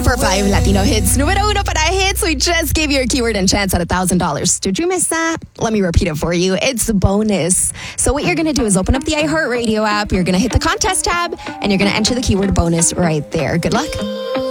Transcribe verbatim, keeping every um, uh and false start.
Super five Latino hits. Numero uno para hits. We just gave you a keyword and chance at one thousand dollars. Did you miss that? Let me repeat it for you. It's bonus. So what you're going to do is open up the iHeartRadio app. You're going to hit the contest tab, and you're going to enter the keyword bonus right there. Good luck.